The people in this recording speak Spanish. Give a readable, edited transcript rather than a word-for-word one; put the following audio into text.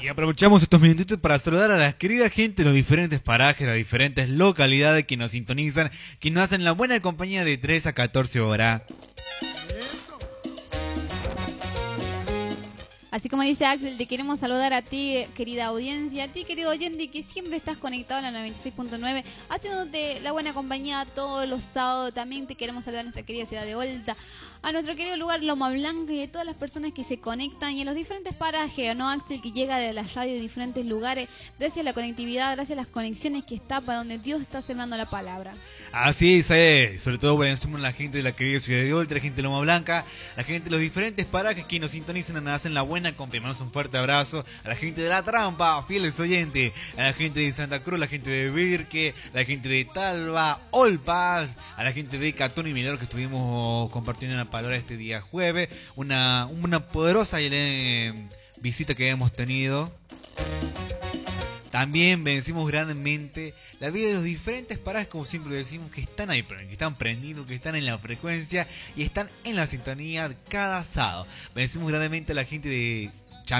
Y aprovechamos estos minutitos para saludar a la querida gente de los diferentes parajes, las diferentes localidades que nos sintonizan, que nos hacen la buena compañía de 3 a 14 horas. Así como dice Axel, te queremos saludar a ti, querida audiencia, a ti, querido oyente, que siempre estás conectado a la 96.9, haciéndote la buena compañía todos los sábados. También te queremos saludar a nuestra querida ciudad de Olta, a nuestro querido lugar Loma Blanca y a todas las personas que se conectan y en los diferentes parajes, ¿no, Axel? Que llega de las radios de diferentes lugares, gracias a la conectividad, gracias a las conexiones que está para donde Dios está sembrando la palabra. Así es, sobre todo bendecimos a la gente de la querida ciudad de Olta, la gente de Loma Blanca, la gente de los diferentes parajes que nos sintonizan, nos hacen la buena compañía. Mandamos un fuerte abrazo a la gente de La Trampa, fieles oyentes, a la gente de Santa Cruz, la gente de Virque, la gente de Talva, Olpaz, a la gente de Catón y Milagro que estuvimos compartiendo una palabra este día jueves, una poderosa visita que hemos tenido. También bendecimos grandemente la vida de los diferentes parajes, como siempre decimos, que están ahí, que están prendidos, que están en la frecuencia y están en la sintonía cada sábado. Bendecimos grandemente a la gente de